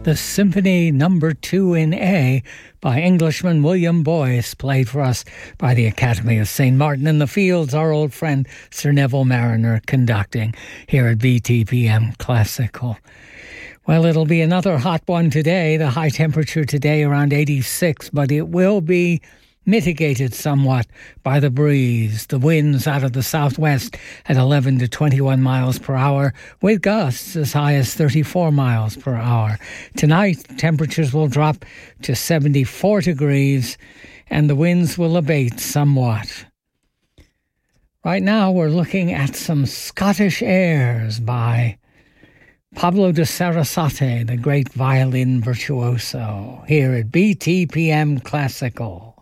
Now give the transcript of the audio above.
the Symphony Number 2 in A by Englishman William Boyce, played for us by the Academy of St. Martin in the Fields, our old friend Sir Neville Marriner conducting here at VTPM Classical. Well, it'll be another hot one today. The high temperature today around 86, but it will be mitigated somewhat by the breeze. The winds out of the southwest at 11 to 21 miles per hour, with gusts as high as 34 miles per hour. Tonight, temperatures will drop to 74 degrees and the winds will abate somewhat. Right now, we're looking at some Scottish airs by Pablo de Sarasate, the great violin virtuoso, here at BTPM Classical.